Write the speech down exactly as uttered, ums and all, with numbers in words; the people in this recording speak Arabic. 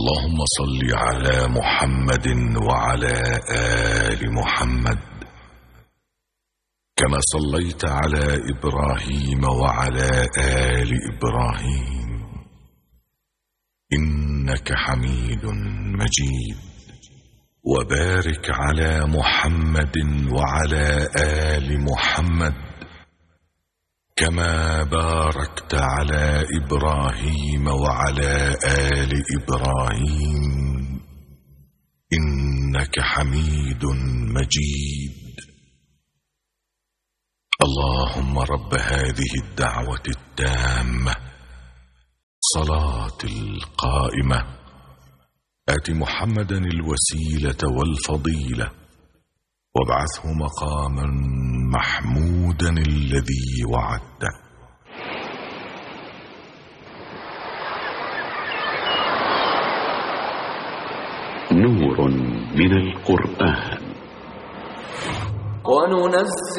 اللهم صل على محمد وعلى آل محمد كما صليت على إبراهيم وعلى آل إبراهيم إنك حميد مجيد. وبارك على محمد وعلى آل محمد كما باركت على إبراهيم وعلى آل إبراهيم إنك حميد مجيد. اللهم رب هذه الدعوة التامة صلاة القائمة آت محمدا الوسيلة والفضيلة وابعثه مقاما محمودا الذي وعدته. نور من القرآن. وننزل